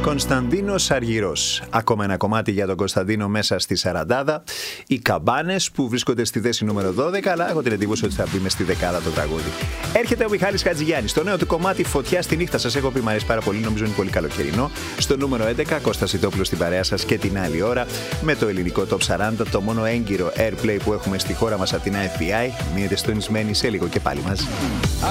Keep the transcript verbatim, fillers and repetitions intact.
Κωνσταντίνος Αργυρός. Ακόμα ένα κομμάτι για τον Κωνσταντίνο μέσα στη σαραντάδα. Οι Καμπάνες που βρίσκονται στη θέση νούμερο δώδεκα, αλλά έχω την εντύπωση ότι θα μπει μες στη δεκάδα το τραγούδι. Έρχεται ο Μιχάλης Χατζηγιάννης. Το νέο του κομμάτι Φωτιά στη νύχτα. Σας έχω πει, μου αρέσει πάρα πολύ, νομίζω είναι πολύ καλοκαιρινό. Στο νούμερο έντεκα, Κώστας Ιτόπουλος στην παρέα σας και την άλλη ώρα με το ελληνικό Top σαράντα, το μόνο έγκυρο airplay που έχουμε στη χώρα μας από την εφ μπι άι. Μείνετε συντονισμένοι, σε λίγο και πάλι μαζί.